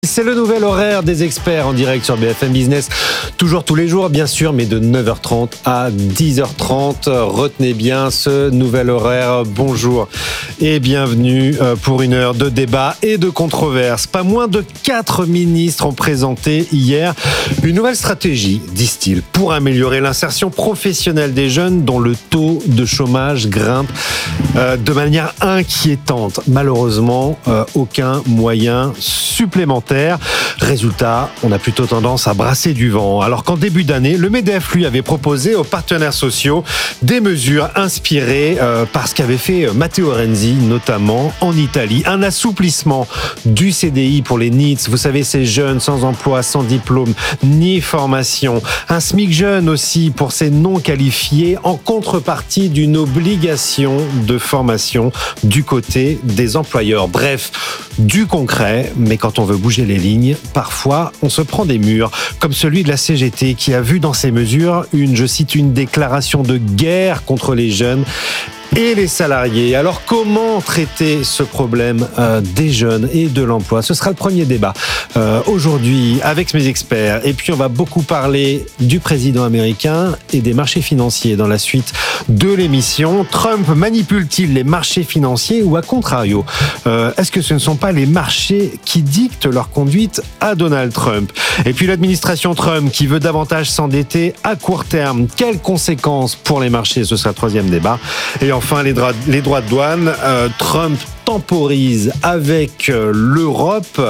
C'est le nouvel horaire des experts en direct sur BFM Business, toujours tous les jours bien sûr, mais de 9h30 à 10h30. Retenez bien ce nouvel horaire. Bonjour et bienvenue pour une heure de débat et de controverse. Pas moins de 4 ministres ont présenté hier une nouvelle stratégie, disent-ils, pour améliorer l'insertion professionnelle des jeunes dont le taux de chômage grimpe de manière inquiétante. Malheureusement, aucun moyen supplémentaire. Résultat, on a plutôt tendance à brasser du vent. Alors qu'en début d'année, le MEDEF, lui, avait proposé aux partenaires sociaux des mesures inspirées par ce qu'avait fait Matteo Renzi, notamment en Italie. Un assouplissement du CDI pour les NEET, vous savez, ces jeunes sans emploi, sans diplôme, ni formation. Un SMIC jeune aussi pour ces non qualifiés, en contrepartie d'une obligation de formation du côté des employeurs. Bref, du concret, mais quand on veut bouger les lignes, parfois on se prend des murs, comme celui de la CGT qui a vu dans ces mesures je cite, une déclaration de guerre contre les jeunes et les salariés. Alors comment traiter ce problème des jeunes et de l'emploi? Ce sera le premier débat aujourd'hui avec mes experts. Et puis on va beaucoup parler du président américain et des marchés financiers dans la suite de l'émission. Trump manipule-t-il les marchés financiers ou à contrario? Est-ce que ce ne sont pas les marchés qui dictent leur conduite à Donald Trump? Et puis l'administration Trump qui veut davantage s'endetter à court terme. Quelles conséquences pour les marchés? Ce sera le troisième débat. Et enfin, les droits de douane. Trump temporise avec l'Europe.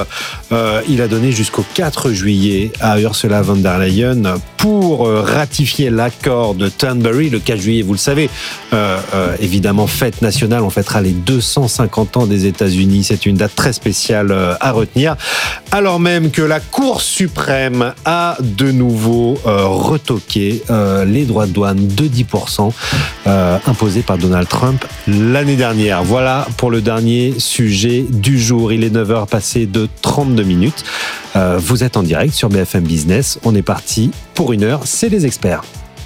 Il a donné jusqu'au 4 juillet à Ursula von der Leyen pour ratifier l'accord de Turnberry. Le 4 juillet, vous le savez, évidemment, fête nationale. On fêtera les 250 ans des États-Unis. C'est une date très spéciale à retenir. Alors même que la Cour suprême a de nouveau retoqué les droits de douane de 10% imposés par Donald Trump l'année dernière. Voilà pour le dernier sujet du jour. Il est 9h passé de 32 minutes. Vous êtes en direct sur BFM Business. On est parti pour une heure. C'est les experts.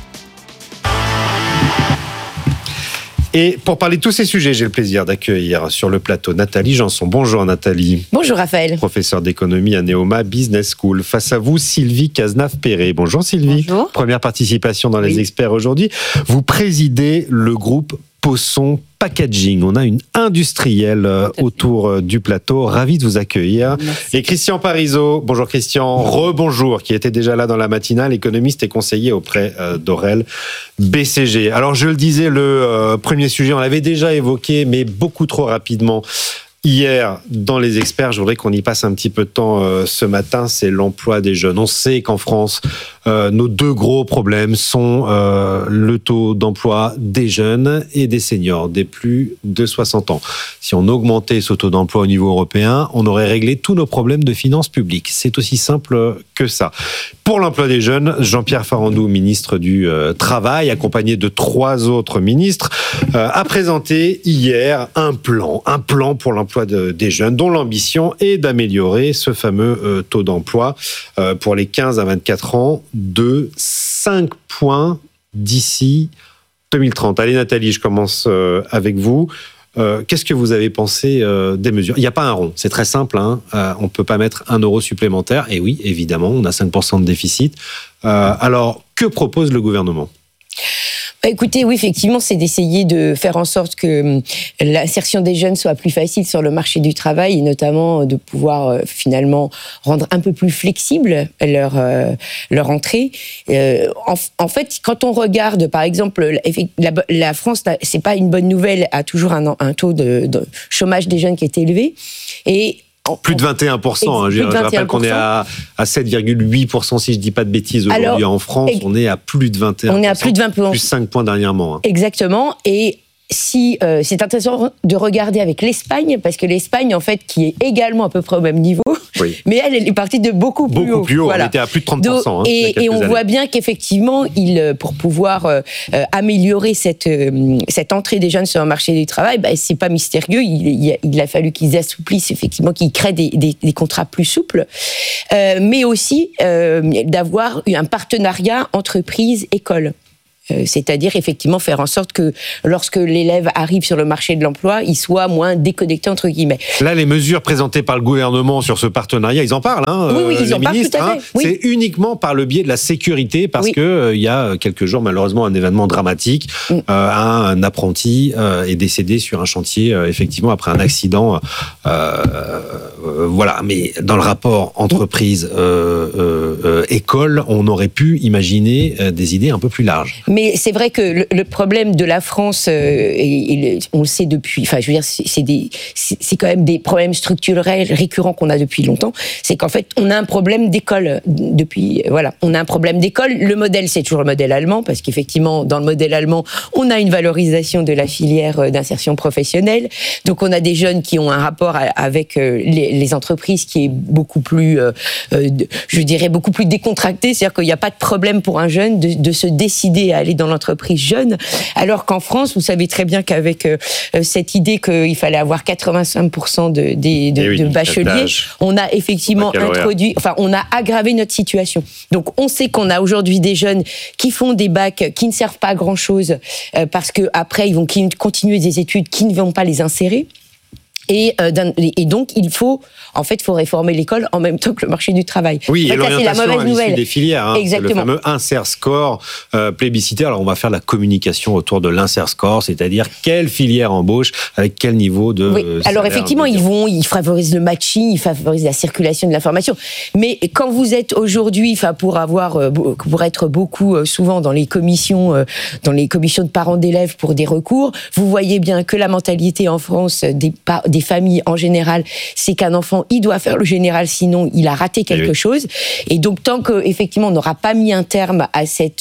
Et pour parler de tous ces sujets, j'ai le plaisir d'accueillir sur le plateau Nathalie Janson. Bonjour Nathalie. Bonjour Raphaël. Professeur d'économie à Neoma Business School. Face à vous, Sylvie Cazenave-Perret. Bonjour Sylvie. Bonjour. Première participation dans les experts aujourd'hui. Vous présidez le groupe Posson Packaging. On a une industrielle autour du plateau. Ravi de vous accueillir. Merci. Et Christian Parizeau. Bonjour Christian. Rebonjour, qui était déjà là dans la matinale, économiste et conseiller auprès d'Aurel BCG. Alors je le disais, le premier sujet, on l'avait déjà évoqué, mais beaucoup trop rapidement. Hier, dans les experts, je voudrais qu'on y passe un petit peu de temps ce matin, c'est l'emploi des jeunes. On sait qu'en France, nos deux gros problèmes sont le taux d'emploi des jeunes et des seniors, des plus de 60 ans. Si on augmentait ce taux d'emploi au niveau européen, on aurait réglé tous nos problèmes de finances publiques. C'est aussi simple que ça. Pour l'emploi des jeunes, Jean-Pierre Farandou, ministre du Travail, accompagné de 3 autres ministres, a présenté hier un plan pour l'emploi des jeunes, dont l'ambition est d'améliorer ce fameux taux d'emploi pour les 15 à 24 ans de 5 points d'ici 2030. Allez Nathalie, je commence avec vous. Qu'est-ce que vous avez pensé des mesures? Il n'y a pas un rond, c'est très simple. On ne peut pas mettre 1 euro supplémentaire. Et oui, évidemment, on a 5% de déficit. Alors, que propose le gouvernement? Écoutez, oui, effectivement, c'est d'essayer de faire en sorte que l'insertion des jeunes soit plus facile sur le marché du travail, et notamment de pouvoir finalement rendre un peu plus flexible leur entrée. En fait, quand on regarde, par exemple, la France, c'est pas une bonne nouvelle, a toujours un taux de chômage des jeunes qui est élevé. Et plus de 21%. Je rappelle qu'on est à 7,8%, si je ne dis pas de bêtises, aujourd'hui. En France, on est à plus de 21%. On est à plus de 20%. Plus 5 points dernièrement. Exactement. Et si c'est intéressant de regarder avec l'Espagne, parce que l'Espagne, en fait, qui est également à peu près au même niveau, oui. Mais elle est partie de beaucoup plus haut. Voilà. On était à plus de 30%. Donc, et on voit bien qu'effectivement, pour pouvoir améliorer cette entrée des jeunes sur le marché du travail, c'est pas mystérieux. Il a fallu qu'ils assouplissent, effectivement, qu'ils créent des contrats plus souples, mais aussi d'avoir eu un partenariat entreprise-école. C'est-à-dire effectivement faire en sorte que lorsque l'élève arrive sur le marché de l'emploi, il soit moins déconnecté entre guillemets. Là, les mesures présentées par le gouvernement sur ce partenariat, ils en parlent, oui, ils en parlent tout à fait. Oui. C'est uniquement par le biais de la sécurité, parce que il y a quelques jours, malheureusement, un événement dramatique. Un apprenti est décédé sur un chantier, effectivement, après un accident. Voilà, mais dans le rapport entreprise école, on aurait pu imaginer des idées un peu plus larges. Mais c'est vrai que le problème de la France, on le sait depuis, enfin je veux dire, c'est quand même des problèmes structurels récurrents qu'on a depuis longtemps, c'est qu'en fait on a un problème d'école depuis, voilà, on a un problème d'école. Le modèle, c'est toujours le modèle allemand, parce qu'effectivement dans le modèle allemand, on a une valorisation de la filière d'insertion professionnelle, donc on a des jeunes qui ont un rapport avec les entreprises qui est beaucoup plus, je dirais beaucoup plus décontracté, c'est-à-dire qu'il n'y a pas de problème pour un jeune de se décider à aller dans l'entreprise jeune, alors qu'en France, vous savez très bien qu'avec cette idée qu'il fallait avoir 85% de bacheliers, on a effectivement on a aggravé notre situation. Donc on sait qu'on a aujourd'hui des jeunes qui font des bacs qui ne servent pas à grand-chose, parce que après ils vont continuer des études qui ne vont pas les insérer. Et donc il faut réformer l'école en même temps que le marché du travail. Oui, et l'orientation c'est la mauvaise nouvelle des filières. Exactement. C'est le fameux insert score plébiscité. Alors on va faire de la communication autour de l'insert score, c'est-à-dire quelle filière embauche avec quel niveau de. Oui. Alors effectivement, ils favorisent le matching, ils favorisent la circulation de l'information. Mais quand vous êtes aujourd'hui, pour être beaucoup souvent dans les commissions de parents d'élèves pour des recours, vous voyez bien que la mentalité en France des familles en général, c'est qu'un enfant, il doit faire le général, sinon il a raté quelque chose. Et donc, tant qu'effectivement on n'aura pas mis un terme à cette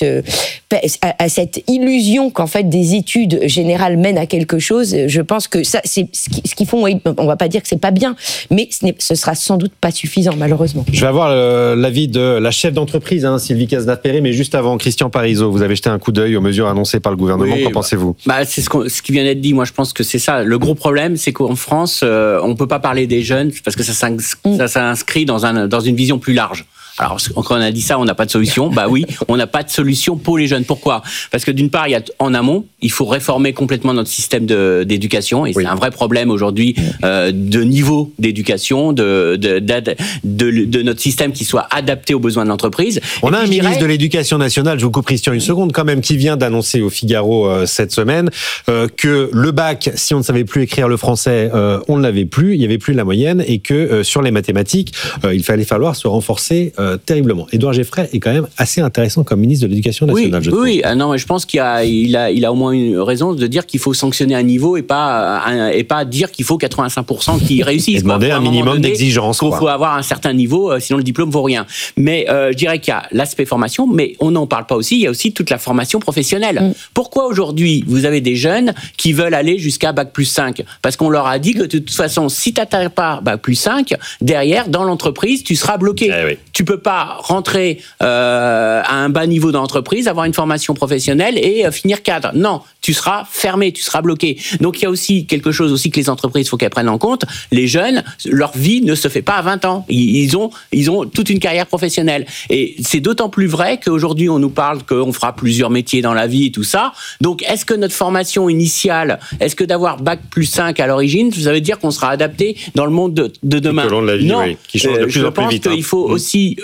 illusion qu'en fait des études générales mènent à quelque chose, je pense que ça, c'est ce qu'ils font. On va pas dire que c'est pas bien, mais ce sera sans doute pas suffisant, malheureusement. Je vais avoir l'avis de la chef d'entreprise, Sylvie Cazenave-Perret, mais juste avant, Christian Parizeau, vous avez jeté un coup d'œil aux mesures annoncées par le gouvernement. Qu'en pensez-vous ? C'est ce qui vient d'être dit. Moi, je pense que c'est ça. Le gros problème, c'est qu'en France, on peut pas parler des jeunes parce que ça s'inscrit dans une vision plus large. Alors, quand on a dit ça, on n'a pas de solution. Bah oui, on n'a pas de solution pour les jeunes. Pourquoi ? Parce que d'une part, en amont, il faut réformer complètement notre système d'éducation, et c'est un vrai problème aujourd'hui de niveau d'éducation, de notre système qui soit adapté aux besoins de l'entreprise. On a un ministre de l'Éducation nationale, je vous coupe Christian une seconde quand même, qui vient d'annoncer au Figaro cette semaine que le bac, si on ne savait plus écrire le français, on ne l'avait plus, il n'y avait plus la moyenne, et que sur les mathématiques, il fallait falloir se renforcer terriblement. Édouard Geffray est quand même assez intéressant comme ministre de l'Éducation nationale. Oui. Non, mais je pense qu'il a au moins une raison de dire qu'il faut sanctionner un niveau et pas dire qu'il faut 85% qui réussissent. Et demander un minimum d'exigence. Il faut avoir un certain niveau, sinon le diplôme vaut rien. Mais je dirais qu'il y a l'aspect formation, mais on n'en parle pas aussi. Il y a aussi toute la formation professionnelle. Pourquoi aujourd'hui vous avez des jeunes qui veulent aller jusqu'à bac plus 5 ? Parce qu'on leur a dit que de toute façon, si tu n'atteins pas bac plus 5, derrière, dans l'entreprise, tu seras bloqué. Tu peux pas rentrer à un bas niveau d'entreprise, avoir une formation professionnelle et finir cadre. Non, tu seras fermé, tu seras bloqué. Donc il y a aussi quelque chose aussi que les entreprises, faut qu'elles prennent en compte. Les jeunes, leur vie ne se fait pas à 20 ans. Ils ont toute une carrière professionnelle. Et c'est d'autant plus vrai qu'aujourd'hui on nous parle qu'on fera plusieurs métiers dans la vie et tout ça. Donc est-ce que notre formation initiale, est-ce que d'avoir bac plus 5 à l'origine, ça veut dire qu'on sera adapté dans le monde de demain ? Tout au long de la vie, non, qui change de plus en plus vite. Je pense qu'il faut aussi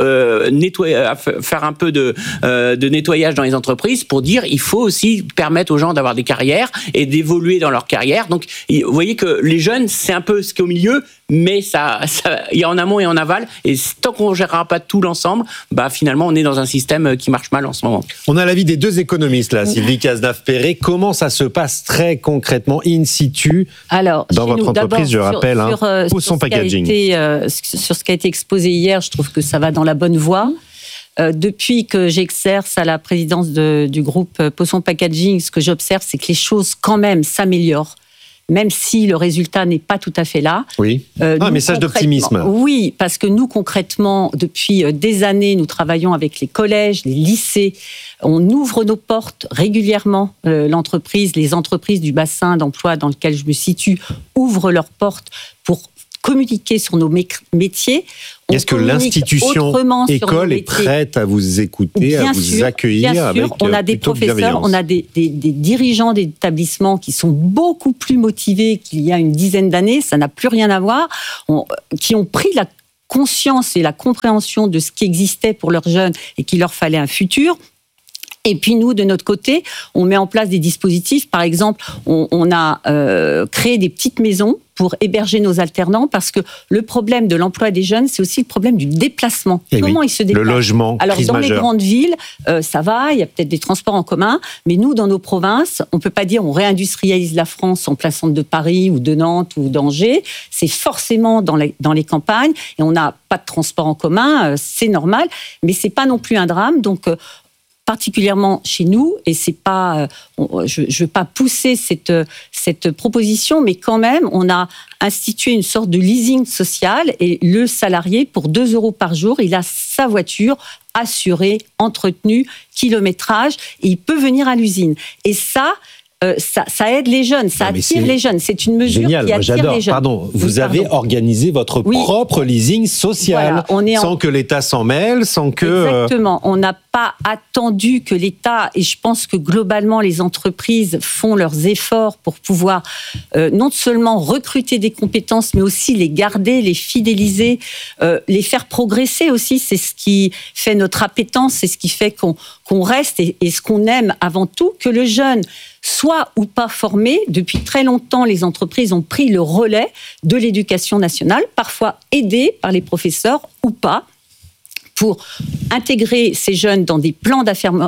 faire un peu de nettoyage dans les entreprises pour dire il faut aussi permettre aux gens d'avoir des carrières et d'évoluer dans leur carrière. Donc, vous voyez que les jeunes, c'est un peu ce qui est au milieu, mais il y a en amont et en aval. Et tant qu'on ne gérera pas tout l'ensemble, finalement, on est dans un système qui marche mal en ce moment. On a l'avis des deux économistes, là, Sylvie Cazenave-Perret. Comment ça se passe très concrètement, in situ, dans votre entreprise, je rappelle, Poisson Packaging. Sur ce qui a été exposé hier, je trouve que ça va dans la bonne voie. Depuis que j'exerce à la présidence du groupe Poisson Packaging, ce que j'observe, c'est que les choses quand même s'améliorent, même si le résultat n'est pas tout à fait là. Oui, un message d'optimisme. Oui, parce que nous, concrètement, depuis des années, nous travaillons avec les collèges, les lycées. On ouvre nos portes régulièrement. Les entreprises du bassin d'emploi dans lequel je me situe ouvrent leurs portes pour communiquer sur nos métiers. Est-ce que l'institution école est prête à vous écouter, à vous accueillir? Bien sûr, on a des professeurs, on a des dirigeants d'établissements qui sont beaucoup plus motivés qu'il y a une dizaine d'années, ça n'a plus rien à voir, qui ont pris la conscience et la compréhension de ce qui existait pour leurs jeunes et qu'il leur fallait un futur. Et puis nous, de notre côté, on met en place des dispositifs. Par exemple, on a créé des petites maisons pour héberger nos alternants, parce que le problème de l'emploi des jeunes, c'est aussi le problème du déplacement. Comment ils se déplacent? Le logement, alors crise dans majeure. Les grandes villes, ça va, il y a peut-être des transports en commun, mais nous, dans nos provinces, on peut pas dire on réindustrialise la France en plein centre de Paris ou de Nantes ou d'Angers. C'est forcément dans les campagnes, et on n'a pas de transport en commun, c'est normal, mais c'est pas non plus un drame. Donc particulièrement chez nous, et c'est pas, je veux pas pousser cette proposition, mais quand même, on a institué une sorte de leasing social, et le salarié, pour 2 € par jour, il a sa voiture assurée, entretenue, kilométrage, et il peut venir à l'usine. Et ça aide les jeunes, ça attire les jeunes. C'est une mesure qui attire les jeunes. Pardon, vous avez organisé votre propre leasing social, sans que l'État s'en mêle, sans que... Exactement. On n'a pas attendu que l'État, et je pense que globalement les entreprises font leurs efforts pour pouvoir non seulement recruter des compétences, mais aussi les garder, les fidéliser, les faire progresser aussi. C'est ce qui fait notre appétence, c'est ce qui fait qu'on reste, et ce qu'on aime avant tout, que le jeune soit ou pas formé. Depuis très longtemps, les entreprises ont pris le relais de l'éducation nationale, parfois aidés par les professeurs ou pas, pour intégrer ces jeunes dans des plans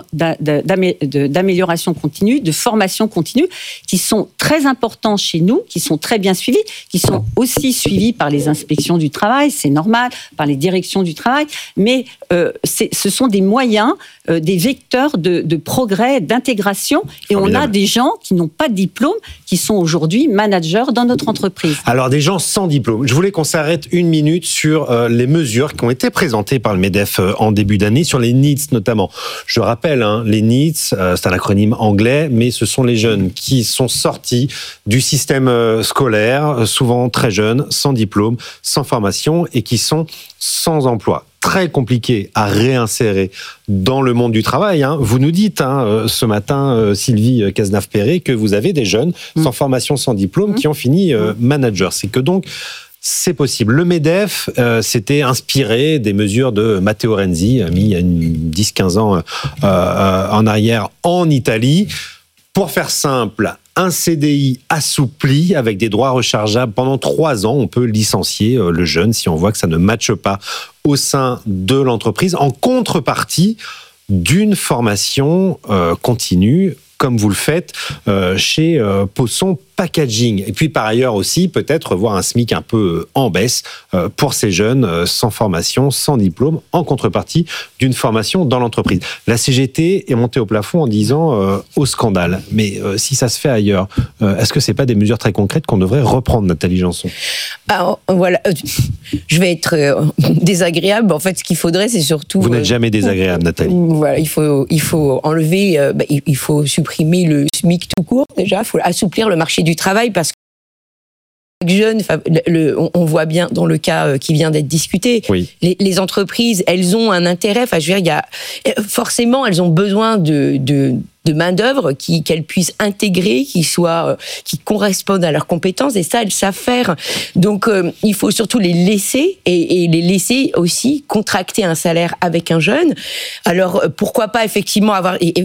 d'amélioration continue, de formation continue, qui sont très importants chez nous, qui sont très bien suivis, qui sont aussi suivis par les inspections du travail, c'est normal, par les directions du travail, mais ce sont des moyens, des vecteurs de progrès, d'intégration, et on a des gens qui n'ont pas de diplôme, qui sont aujourd'hui managers dans notre entreprise. Alors, des gens sans diplôme. Je voulais qu'on s'arrête 1 minute sur les mesures qui ont été présentées par le MEDEF en début d'année, sur les NEETs notamment. Je rappelle, les NEETs, c'est un acronyme anglais, mais ce sont les jeunes qui sont sortis du système scolaire, souvent très jeunes, sans diplôme, sans formation, et qui sont sans emploi. Très compliqué à réinsérer dans le monde du travail. Vous nous dites ce matin, Sylvie Cazenave-Perret, que vous avez des jeunes sans formation, sans diplôme, qui ont fini manager. C'est que donc, c'est possible. Le MEDEF s'était inspiré des mesures de Matteo Renzi, mis il y a 10-15 ans en arrière en Italie. Pour faire simple, un CDI assoupli avec des droits rechargeables pendant 3 ans. On peut licencier le jeune si on voit que ça ne matche pas au sein de l'entreprise, en contrepartie d'une formation continue, comme vous le faites chez Posson Packaging. Et puis par ailleurs aussi, peut-être voir un SMIC un peu en baisse pour ces jeunes sans formation, sans diplôme, en contrepartie d'une formation dans l'entreprise. La CGT est montée au plafond en disant au scandale. Mais si ça se fait ailleurs, est-ce que c'est pas des mesures très concrètes qu'on devrait reprendre, Nathalie Janson? Alors, voilà, je vais être désagréable. En fait, ce qu'il faudrait, c'est surtout... Vous n'êtes jamais désagréable, Nathalie. Voilà, il faut enlever, il faut supprimer le SMIC tout court, déjà. Il faut assouplir le marché du travail, parce que jeunes, on voit bien dans le cas qui vient d'être discuté, les entreprises, elles ont un intérêt, forcément, elles ont besoin de main-d'œuvre qu'elles puissent intégrer, qui correspondent à leurs compétences, et ça, elles savent faire. Donc, il faut surtout les laisser, et les laisser aussi contracter un salaire avec un jeune. Alors, pourquoi pas effectivement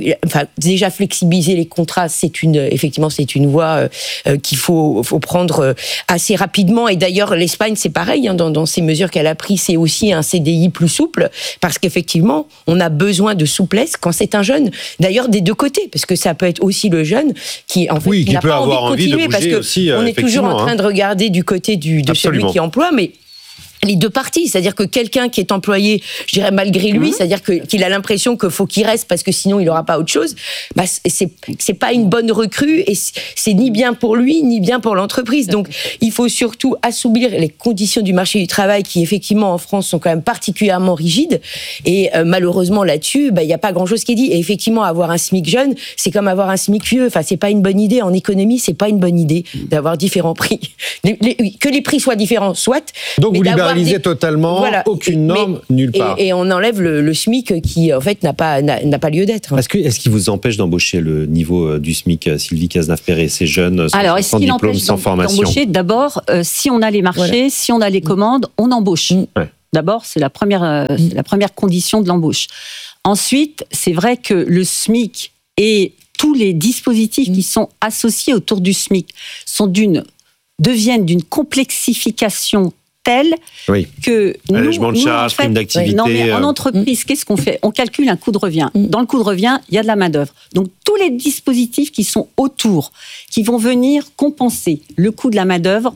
déjà flexibiliser les contrats, c'est une voie qu'il faut prendre assez rapidement. Et d'ailleurs, l'Espagne, c'est pareil, dans ces mesures qu'elle a prises, c'est aussi un CDI plus souple, parce qu'effectivement, on a besoin de souplesse quand c'est un jeune. D'ailleurs, des deux côtés, parce que ça peut être aussi le jeune qui qui n'a pas envie de continuer, parce que on est toujours en train de regarder du côté de celui qui emploie, mais les deux parties, c'est-à-dire que quelqu'un qui est employé, je dirais malgré lui, c'est-à-dire qu'il a l'impression qu'il faut qu'il reste parce que sinon il n'aura pas autre chose, bah c'est pas une bonne recrue et c'est ni bien pour lui ni bien pour l'entreprise. Donc il faut surtout assouplir les conditions du marché du travail qui effectivement en France sont quand même particulièrement rigides et malheureusement là-dessus, bah il y a pas grand-chose qui est dit. Et effectivement avoir un SMIC jeune, c'est comme avoir un SMIC vieux. Enfin c'est pas une bonne idée en économie, c'est pas une bonne idée d'avoir différents prix. Que les prix soient différents, soit. Donc vous libéralisez totalement, voilà, aucune norme, nulle part. Et on enlève le SMIC qui, en fait, n'a pas lieu d'être. Est-ce qu'il vous empêche d'embaucher le niveau du SMIC, Sylvie Cazenave-Perret, ces jeunes sans diplôme, sans formation? D'embaucher, d'abord, si on a les marchés, si on a les commandes, on embauche. Ouais. D'abord, c'est la première condition de l'embauche. Ensuite, c'est vrai que le SMIC et tous les dispositifs qui sont associés autour du SMIC deviennent d'une complexification telle que allègement de charges, prime d'activité. Non, mais en entreprise, qu'est-ce qu'on fait? On calcule un coût de revient. Dans le coût de revient, il y a de la main-d'œuvre. Donc tous les dispositifs qui sont autour, qui vont venir compenser le coût de la main-d'œuvre,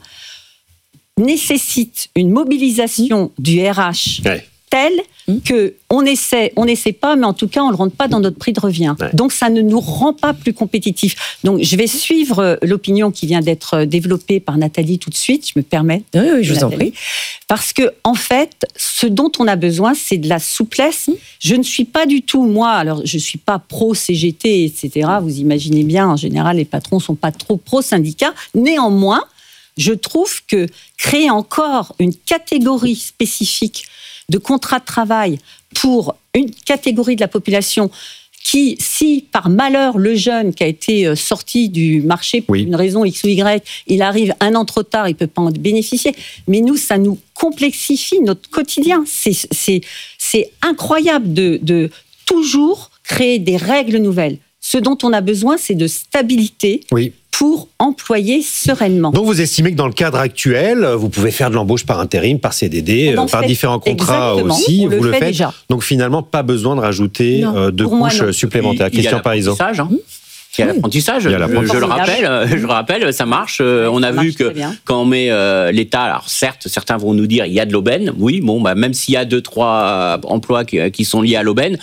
nécessitent une mobilisation du RH telle que on essaie pas, mais en tout cas on le rentre pas dans notre prix de revient. Ouais. Donc ça ne nous rend pas plus compétitifs. Donc je vais suivre l'opinion qui vient d'être développée par Nathalie tout de suite. Je me permets. Oui, je vous en prie. Parce que en fait, ce dont on a besoin, c'est de la souplesse. Je ne suis pas du tout alors je suis pas pro CGT, etc. Vous imaginez bien, en général, les patrons sont pas trop pro syndicat. Néanmoins, je trouve que créer encore une catégorie spécifique de contrat de travail pour une catégorie de la population qui, si par malheur le jeune qui a été sorti du marché pour une raison X ou Y, il arrive un an trop tard, il ne peut pas en bénéficier. Mais nous, ça nous complexifie notre quotidien. C'est incroyable de toujours créer des règles nouvelles. Ce dont on a besoin, c'est de stabilité. Pour employer sereinement. Donc vous estimez que dans le cadre actuel, vous pouvez faire de l'embauche par intérim, par CDD, par différents contrats aussi, vous le faites. Déjà. Donc finalement, pas besoin de rajouter de couches supplémentaires. Christian Parisot. Il y a l'apprentissage. Je le rappelle, ça marche. On a vu que quand on met l'État, alors certes, certains vont nous dire il y a de l'aubaine. Oui, même s'il y a 2-3 emplois qui sont liés à l'aubaine,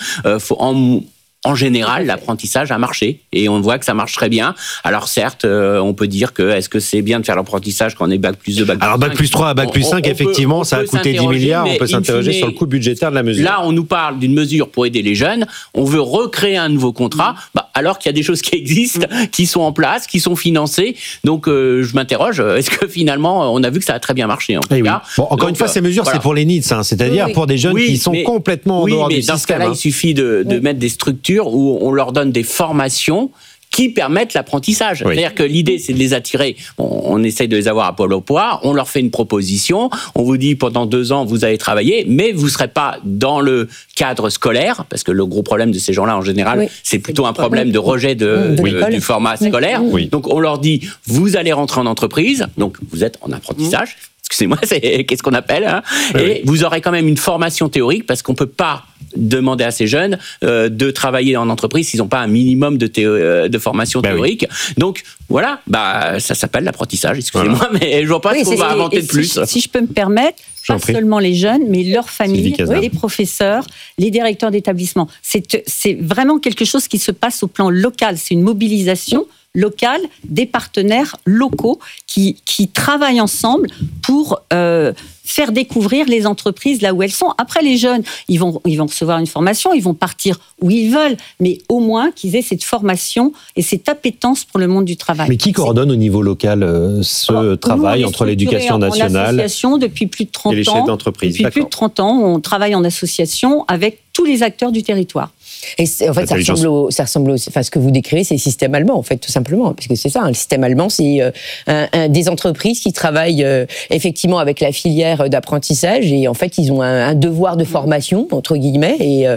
en général, l'apprentissage a marché et on voit que ça marche très bien. Alors certes, on peut dire que est-ce que c'est bien de faire l'apprentissage quand on est bac plus 2, bac plus 5? Alors bac plus 3 à bac plus 5, effectivement, ça a coûté 10 milliards. On peut s'interroger sur le coût budgétaire de la mesure. Là, on nous parle d'une mesure pour aider les jeunes. On veut recréer un nouveau contrat, alors qu'il y a des choses qui existent, qui sont en place, qui sont financées. Donc je m'interroge, est-ce que finalement, on a vu que ça a très bien marché en tout cas. Bon, encore une fois, ces mesures, c'est pour les needs, c'est-à-dire pour des jeunes qui sont complètement en dehors du système. Dans ce cas-là, il suffit de mettre des structures où on leur donne des formations qui permettent l'apprentissage. C'est-à-dire que l'idée, c'est de les attirer. On essaye de les avoir à Pôle emploi, on leur fait une proposition, on vous dit pendant 2 ans, vous allez travailler, mais vous ne serez pas dans le cadre scolaire, parce que le gros problème de ces gens-là, en général, c'est plutôt un problème de rejet du format scolaire. Donc on leur dit, vous allez rentrer en entreprise, donc vous êtes en apprentissage, excusez-moi, qu'est-ce qu'on appelle, et vous aurez quand même une formation théorique, parce qu'on ne peut pas demander à ces jeunes de travailler en entreprise s'ils n'ont pas un minimum de formation théorique. Donc voilà, ça s'appelle l'apprentissage, excusez-moi, mais je vois pas ce qu'on va inventer de plus. Si je peux me permettre, pas seulement les jeunes, mais leurs familles, les professeurs, les directeurs d'établissement. C'est vraiment quelque chose qui se passe au plan local, c'est une mobilisation locale des partenaires locaux qui travaillent ensemble pour faire découvrir les entreprises là où elles sont. Après, les jeunes, ils vont recevoir une formation, ils vont partir où ils veulent, mais au moins qu'ils aient cette formation et cette appétence pour le monde du travail. Mais qui coordonne au niveau local ce travail entre l'éducation nationale, en association depuis plus de 30 ans, et les chefs d'entreprise? Depuis plus de 30 ans, on travaille en association avec tous les acteurs du territoire. Et en fait, ça ressemble ce que vous décrivez, c'est le système allemand, en fait, tout simplement. Parce que c'est ça, le système allemand, c'est des entreprises qui travaillent effectivement avec la filière d'apprentissage et en fait, ils ont un devoir de formation, entre guillemets,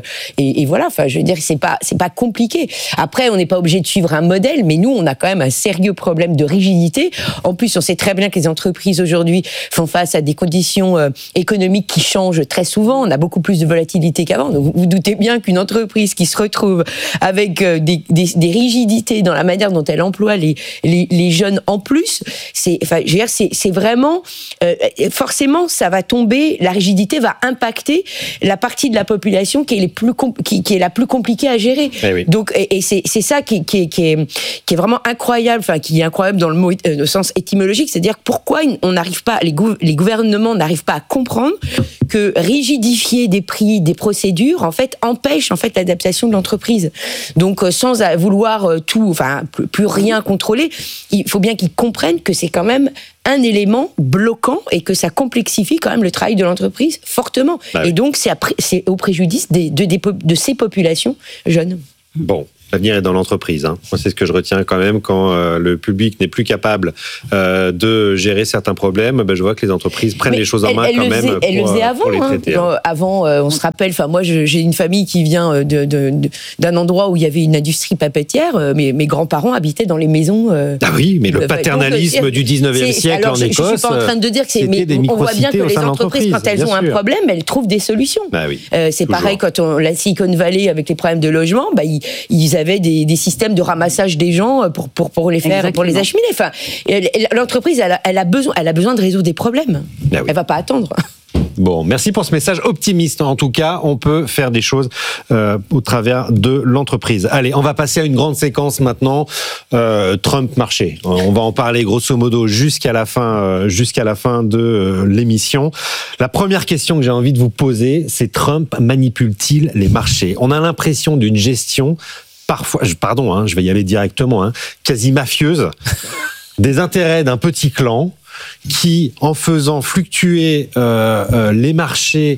et voilà, enfin, je veux dire, c'est pas compliqué. Après, on n'est pas obligé de suivre un modèle, mais nous, on a quand même un sérieux problème de rigidité. En plus, on sait très bien que les entreprises aujourd'hui font face à des conditions économiques qui changent très souvent. On a beaucoup plus de volatilité qu'avant. Donc, vous doutez bien qu'une entreprise entreprise qui se retrouve avec des rigidités dans la manière dont elle emploie les jeunes en plus, c'est vraiment forcément ça va tomber, la rigidité va impacter la partie de la population qui est la plus compliquée à gérer. Oui. Donc c'est ça qui est vraiment incroyable, enfin qui est incroyable dans le sens étymologique, c'est-à-dire pourquoi on n'arrive pas, les gouvernements n'arrivent pas à comprendre que rigidifier des prix, des procédures, en fait, empêche en fait l'adaptation de l'entreprise. Donc sans vouloir plus rien contrôler, il faut bien qu'ils comprennent que c'est quand même un élément bloquant et que ça complexifie quand même le travail de l'entreprise fortement. Et donc c'est au préjudice de ces populations jeunes. Bon. L'avenir est dans l'entreprise. Moi, c'est ce que je retiens quand même quand le public n'est plus capable de gérer certains problèmes. Je vois que les entreprises prennent les choses en main quand même Elle le faisait avant. Pour les traiter. Avant, on se rappelle. Enfin, moi, j'ai une famille qui vient d'un endroit où il y avait une industrie papetière. Mes grands-parents habitaient dans les maisons. Ah oui, mais le paternalisme du 19e siècle en Écosse. Je suis pas en train de dire que c'est. Mais on voit bien que les entreprises, quand elles ont un problème, elles trouvent des solutions. C'est pareil quand la Silicon Valley avec les problèmes de logement. Ils avaient des systèmes de ramassage des gens pour les faire, pour les acheminer. Enfin, l'entreprise, elle a besoin de résoudre des problèmes. Elle va pas attendre. Bon, merci pour ce message optimiste. En tout cas, on peut faire des choses au travers de l'entreprise. Allez, on va passer à une grande séquence maintenant. Trump marché. On va en parler grosso modo jusqu'à la fin de l'émission. La première question que j'ai envie de vous poser, c'est Trump manipule-t-il les marchés ? On a l'impression d'une gestion parfois, je vais y aller directement, quasi mafieuse, des intérêts d'un petit clan qui, en faisant fluctuer les marchés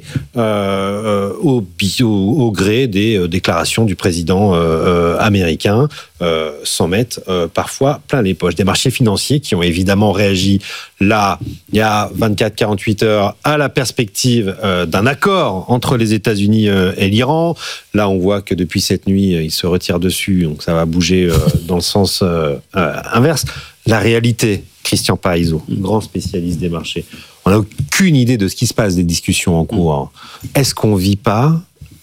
au gré des déclarations du président américain, s'en mettent parfois plein les poches. Des marchés financiers qui ont évidemment réagi là, il y a 24-48 heures, à la perspective d'un accord entre les États-Unis et l'Iran. Là, on voit que depuis cette nuit, ils se retirent dessus, donc ça va bouger dans le sens inverse. La réalité, Christian Parizeau, grand spécialiste des marchés, on n'a aucune idée de ce qui se passe, des discussions en cours. Est-ce qu'on ne vit pas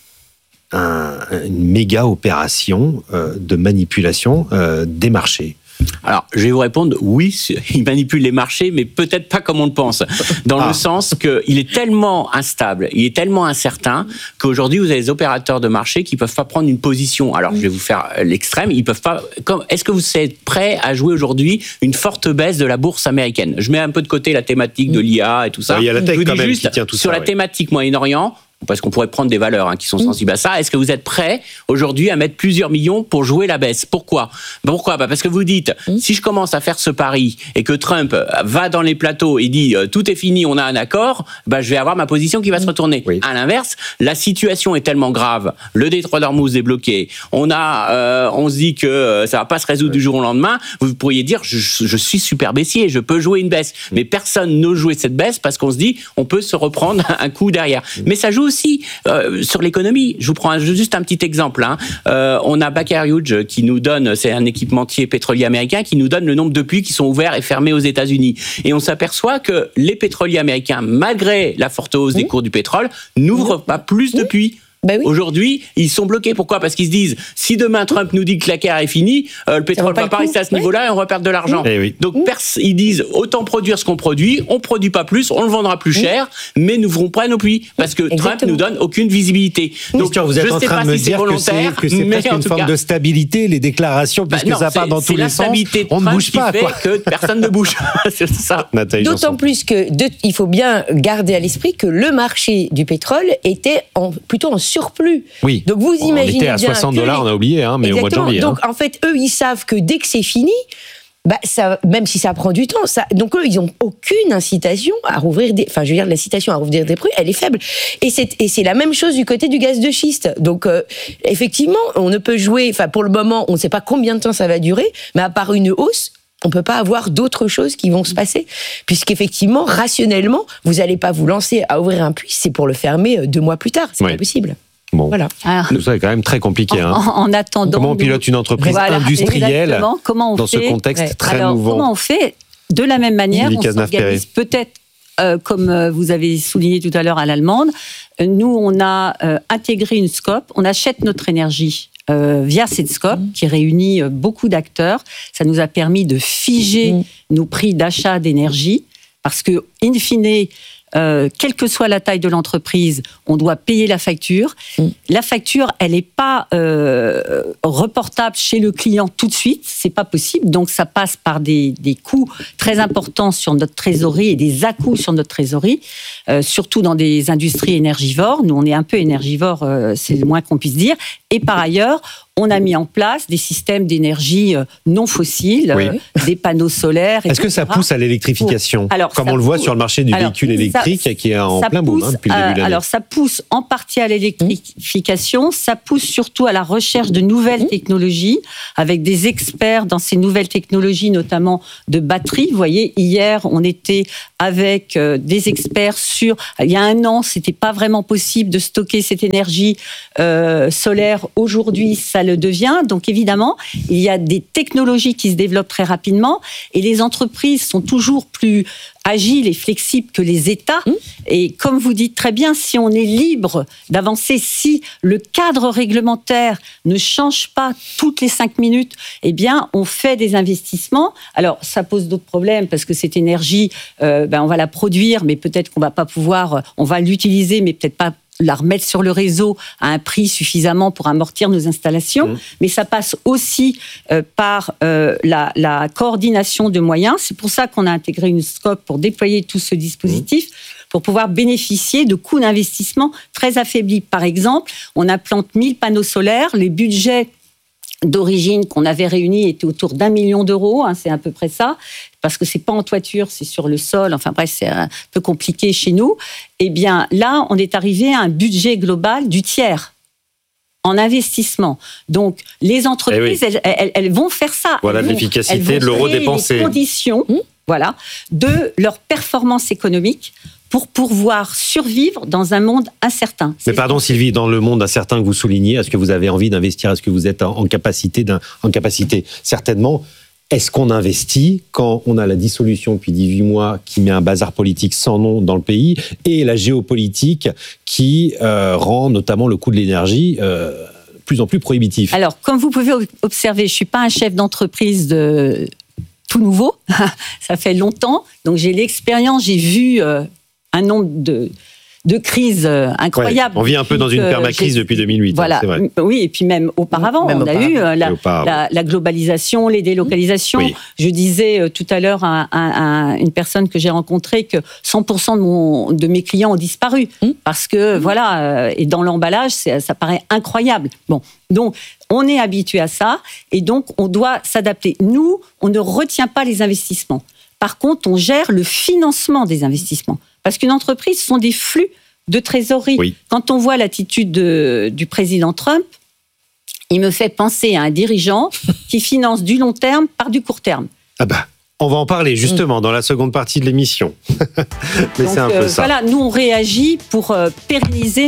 une méga opération de manipulation des marchés ? Alors, je vais vous répondre, oui, il manipule les marchés, mais peut-être pas comme on le pense. Dans le sens qu'il est tellement instable, il est tellement incertain, qu'aujourd'hui, vous avez des opérateurs de marché qui peuvent pas prendre une position. Alors, je vais vous faire l'extrême, ils peuvent pas... Est-ce que vous êtes prêts à jouer aujourd'hui une forte baisse de la bourse américaine ? Je mets un peu de côté la thématique de l'IA et tout ça. Il y a la tech je vous quand dis même juste, qui tient tout ça. Sur la thématique Moyen-Orient, parce qu'on pourrait prendre des valeurs qui sont sensibles à ça. Est-ce que vous êtes prêts aujourd'hui à mettre plusieurs millions pour jouer la baisse ? Pourquoi ? Parce que vous dites, si je commence à faire ce pari et que Trump va dans les plateaux et dit tout est fini, on a un accord, je vais avoir ma position qui va se retourner. Oui. À l'inverse, la situation est tellement grave, le détroit d'Ormuz est bloqué, on se dit que ça va pas se résoudre du jour au lendemain. Vous pourriez dire je suis super baissier, je peux jouer une baisse, mais personne n'ose jouer cette baisse parce qu'on se dit on peut se reprendre un coup derrière. Mais ça joue aussi sur l'économie. Je vous prends juste un petit exemple. On a Baker Hughes qui nous donne, c'est un équipementier pétrolier américain, qui nous donne le nombre de puits qui sont ouverts et fermés aux États-Unis. Et on s'aperçoit que les pétroliers américains, malgré la forte hausse des cours du pétrole, n'ouvrent pas plus de puits. Aujourd'hui, ils sont bloqués. Pourquoi ? Parce qu'ils se disent, si demain Trump nous dit que la guerre est finie, le pétrole va pas rester à ce niveau-là et on va perdre de l'argent. Donc ils disent, autant produire ce qu'on produit, on produit pas plus, on le vendra plus cher, mais n'ouvrons pas nos puits. Parce que Trump nous donne aucune visibilité. Donc vous êtes en train de me dire que c'est presque une forme de stabilité, les déclarations, puisque ça part dans tous les sens. On ne bouge pas. C'est la stabilité que personne ne bouge. C'est ça. D'autant plus qu'il faut bien garder à l'esprit que le marché du pétrole était plutôt en surplus. Oui. Donc vous imaginez bien. On était à $60, on a oublié, mais exactement. Au mois de janvier. Donc en fait, eux, ils savent que dès que c'est fini, même si ça prend du temps, donc eux, ils n'ont aucune incitation à rouvrir l'incitation à rouvrir des prix, elle est faible. Et c'est la même chose du côté du gaz de schiste. Donc, effectivement, on ne peut jouer, pour le moment, on ne sait pas combien de temps ça va durer, mais à part une hausse, on ne peut pas avoir d'autres choses qui vont se passer. Puisqu'effectivement, rationnellement, vous n'allez pas vous lancer à ouvrir un puits, c'est pour le fermer 2 mois plus tard. C'est pas possible. Bon, voilà. Tout ça est quand même très compliqué. En attendant, comment on pilote une entreprise industrielle comment on dans ce contexte très mouvant. Comment on fait ? De la même manière, on s'organise peut-être comme vous avez souligné tout à l'heure à l'allemande. Nous, on a intégré une scope, on achète notre énergie via cette scope qui réunit beaucoup d'acteurs. Ça nous a permis de figer nos prix d'achat d'énergie parce que, in fine, quelle que soit la taille de l'entreprise, on doit payer la facture. La facture, elle n'est pas reportable chez le client tout de suite, c'est pas possible. Donc ça passe par des coûts très importants sur notre trésorerie et des à-coups sur notre trésorerie, surtout dans des industries énergivores. Nous, on est un peu énergivores, c'est le moins qu'on puisse dire. Et par ailleurs, on a mis en place des systèmes d'énergie non fossiles, des panneaux solaires, etc. Est-ce que ça pousse à l'électrification, comme on le voit sur le marché du véhicule électrique qui est en plein boom depuis le début de l'année? Alors, ça pousse en partie à l'électrification, ça pousse surtout à la recherche de nouvelles technologies, avec des experts dans ces nouvelles technologies, notamment de batteries. Vous voyez, hier, on était avec des experts sur... Il y a un an, c'était pas vraiment possible de stocker cette énergie solaire. Aujourd'hui, ça le devient. Donc, évidemment, il y a des technologies qui se développent très rapidement et les entreprises sont toujours plus agiles et flexibles que les États. Et comme vous dites très bien, si on est libre d'avancer, si le cadre réglementaire ne change pas toutes les 5 minutes, eh bien, on fait des investissements. Alors, ça pose d'autres problèmes parce que cette énergie, on va la produire, mais peut-être qu'on va pas pouvoir, on va l'utiliser, mais peut-être pas la remettre sur le réseau à un prix suffisamment pour amortir nos installations. Mais ça passe aussi par la coordination de moyens. C'est pour ça qu'on a intégré une scope pour déployer tout ce dispositif, pour pouvoir bénéficier de coûts d'investissement très affaiblis. Par exemple, on implante 1000 panneaux solaires. Les budgets d'origine qu'on avait réunis étaient autour d'1 million d'euros, c'est à peu près ça, parce que c'est pas en toiture, c'est sur le sol, enfin bref, c'est un peu compliqué chez nous. Eh bien, là, on est arrivé à un budget global du tiers en investissement. Donc, les entreprises, elles vont faire ça. Voilà l'efficacité de l'euro dépensé. Les conditions, de leur performance économique pour pouvoir survivre dans un monde incertain. Mais pardon Sylvie, dans le monde incertain que vous soulignez, est-ce que vous avez envie d'investir? Est-ce que vous êtes en capacité? Certainement. Est-ce qu'on investit quand on a la dissolution depuis 18 mois qui met un bazar politique sans nom dans le pays et la géopolitique qui rend notamment le coût de l'énergie plus en plus prohibitif? Alors, comme vous pouvez observer, je ne suis pas un chef d'entreprise de tout nouveau. Ça fait longtemps. Donc, j'ai l'expérience, j'ai vu un nombre de crises incroyables. On vit un peu dans une permacrise depuis 2008. Voilà. C'est vrai. Oui, et puis même auparavant, on a eu la globalisation, les délocalisations. Oui. Je disais tout à l'heure à une personne que j'ai rencontrée que 100% de mes clients ont disparu. Parce que, et dans l'emballage, ça paraît incroyable. Bon, donc, on est habitué à ça, et donc, on doit s'adapter. Nous, on ne retient pas les investissements. Par contre, on gère le financement des investissements. Parce qu'une entreprise, ce sont des flux de trésorerie. Oui. Quand on voit l'attitude du président Trump, il me fait penser à un dirigeant qui finance du long terme par du court terme. Ah bah, on va en parler justement dans la seconde partie de l'émission. Mais donc, c'est un peu ça. Voilà, nous on réagit pour pérenniser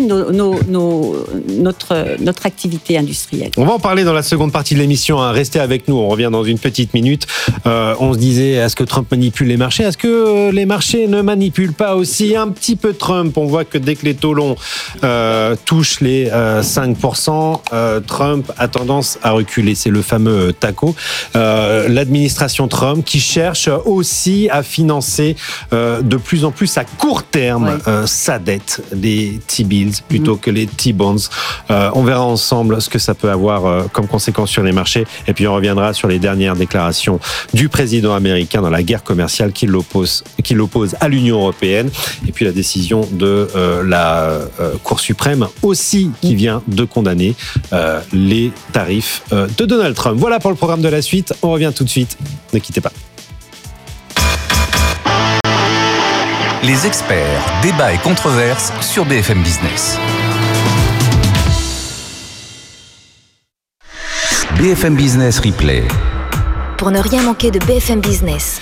notre activité industrielle. On va en parler dans la seconde partie de l'émission. Restez avec nous, on revient dans une petite minute. On se disait, est-ce que Trump manipule les marchés? Est-ce que les marchés ne manipulent pas aussi un petit peu Trump? On voit que dès que les taux longs touchent les 5%, Trump a tendance à reculer. C'est le fameux TACO. L'administration Trump qui cherche aussi à financer de plus en plus à court terme sa dette, les T-bills plutôt que les T-bonds. On verra ensemble ce que ça peut avoir comme conséquence sur les marchés, et puis on reviendra sur les dernières déclarations du président américain dans la guerre commerciale qui l'oppose à l'Union européenne, et puis la décision de la Cour suprême aussi qui vient de condamner les tarifs de Donald Trump. Voilà pour le programme de la suite, on revient tout de suite, ne quittez pas. Les experts, débats et controverses sur BFM Business. BFM Business Replay. Pour ne rien manquer de BFM Business.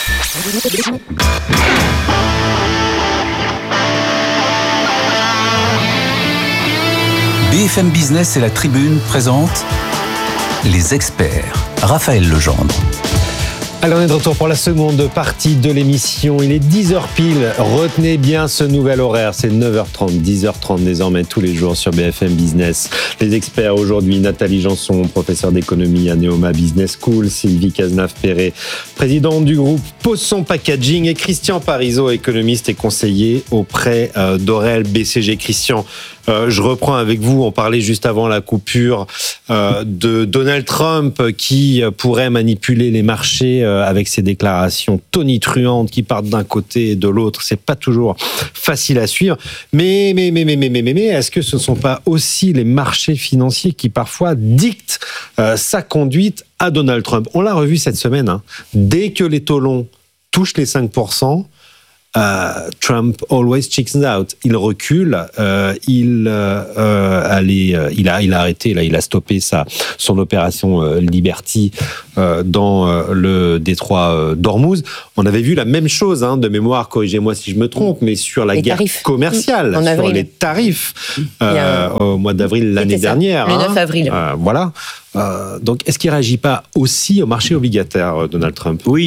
BFM Business et la Tribune présentent Les experts. Raphaël Legendre. Alors on est de retour pour la seconde partie de l'émission. Il est 10h pile. Retenez bien ce nouvel horaire. C'est 9h30, 10h30 désormais tous les jours sur BFM Business. Les experts aujourd'hui, Nathalie Janson, professeure d'économie à Neoma Business School, Sylvie Cazenave-Perret, présidente du groupe Posson Packaging, et Christian Parizeau, économiste et conseiller auprès d'Aurel BCG. Christian, je reprends avec vous. On parlait juste avant la coupure de Donald Trump qui pourrait manipuler les marchés avec ses déclarations tonitruantes qui partent d'un côté et de l'autre. C'est pas toujours facile à suivre. Mais, est-ce que ce ne sont pas aussi les marchés financiers qui parfois dictent sa conduite à Donald Trump? On l'a revu cette semaine. Dès que les taux longs touchent les 5%, Trump always chicks out. Il recule, il a arrêté, là, il a stoppé son opération Liberty dans le détroit d'Ormuz. On avait vu la même chose, de mémoire, corrigez-moi si je me trompe, mais sur la guerre commerciale, sur les tarifs au mois d'avril l'année dernière. Le 9 avril. Voilà. Donc, est-ce qu'il ne réagit pas aussi au marché obligataire, Donald Trump? Oui,